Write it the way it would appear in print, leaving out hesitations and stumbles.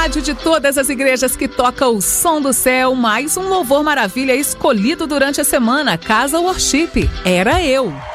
rádio de todas as igrejas que toca o som do céu, mais um louvor maravilha escolhido durante a semana, Casa Worship. Era eu.